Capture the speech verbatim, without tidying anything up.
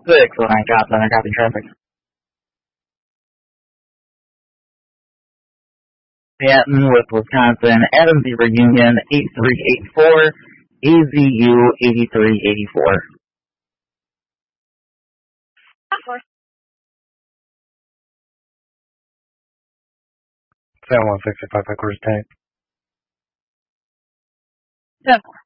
Six when I got then I got the traffic. Patton with Wisconsin, Adams Beaver Union, eight three eight four, A Z U eighty-three eighty-four. seven one six five five quarters tank. Seven.